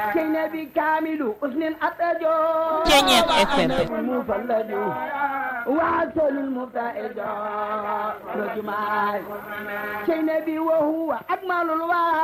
Nabi Kamilu usnin atajo Ceñeex FM mufalladi wasalul mubtaida rajumay Nabi wa huwa akmalul wa